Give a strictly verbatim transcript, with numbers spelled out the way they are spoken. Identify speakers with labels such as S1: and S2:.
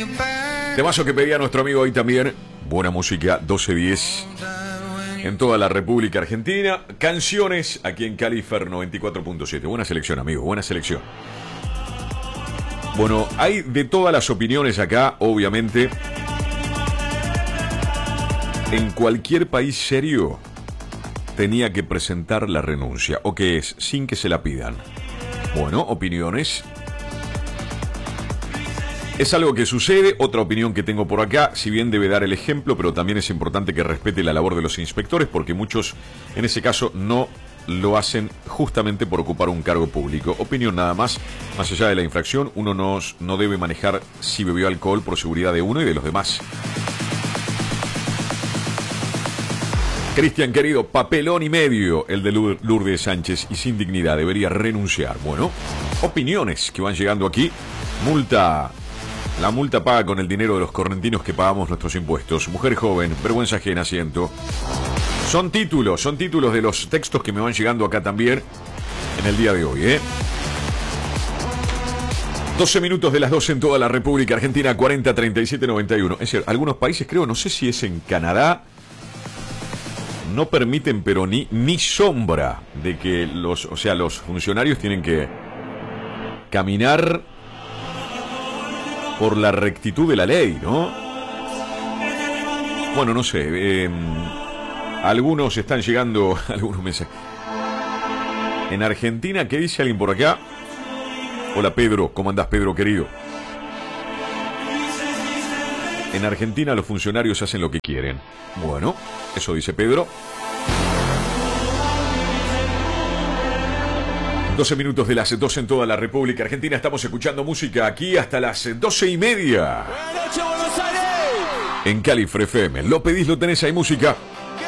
S1: Temazo que pedía nuestro amigo hoy también. Buena música, doce diez. En toda la República Argentina. Canciones aquí en Califer noventa y cuatro punto siete. Buena selección, amigo, buena selección. Bueno, hay de todas las opiniones acá, obviamente. En cualquier país serio tenía que presentar la renuncia. ¿O qué es? Sin que se la pidan. Bueno, opiniones. Es algo que sucede. Otra opinión que tengo por acá, si bien debe dar el ejemplo, pero también es importante que respete la labor de los inspectores, porque muchos en ese caso no lo hacen justamente por ocupar un cargo público. Opinión nada más. Más allá de la infracción, uno no, no debe manejar si bebió alcohol por seguridad de uno y de los demás. Cristian, querido, papelón y medio el de Lourdes Sánchez y sin dignidad, debería renunciar. Bueno, opiniones que van llegando aquí. Multa, la multa paga con el dinero de los correntinos que pagamos nuestros impuestos. Mujer joven, vergüenza ajena, siento. Son títulos, son títulos de los textos que me van llegando acá también en el día de hoy, ¿eh? doce minutos de las doce en toda la República Argentina, cuarenta treinta y siete noventa y uno. Es decir, algunos países, creo, no sé si es en Canadá, no permiten, pero ni, ni sombra de que los, o sea, los funcionarios tienen que caminar por la rectitud de la ley, ¿no? Bueno, no sé. Eh, algunos están llegando, algunos mensajes. En Argentina, ¿qué dice alguien por acá? Hola Pedro, ¿cómo andás, Pedro, querido? En Argentina los funcionarios hacen lo que quieren. Bueno, eso dice Pedro. doce minutos de las doce en toda la República Argentina. Estamos escuchando música aquí hasta las doce y media.
S2: Buenas noches, Buenos Aires.
S1: En Califer F M. Lo pedís, lo tenés, hay música.